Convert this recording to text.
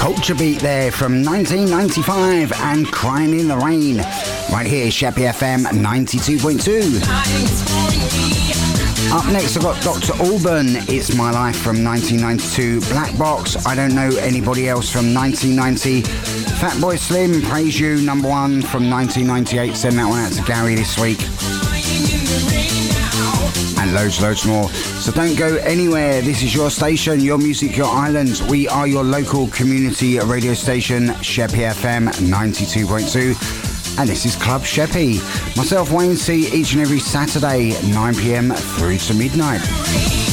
Culture Beat there from 1995 and Crying in the Rain. Right here, Sheppy FM 92.2. Up next, I've got Dr. Alban, It's My Life from 1992. Black Box, I Don't Know Anybody Else from 1990. Fatboy Slim, Praise You, number 1 from 1998. Send that one out to Gary this week. And loads more. So don't go anywhere. This is your station, your music, your islands. We are your local community radio station, Sheppy FM 92.2. And this is Club Sheppy. Myself, Wayne C, each and every Saturday, 9 p.m. through to midnight.